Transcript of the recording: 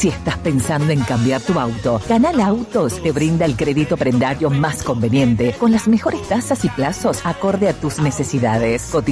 Si estás pensando en cambiar tu auto, Canal Autos te brinda el crédito prendario más conveniente, con las mejores tasas y plazos acorde a tus necesidades.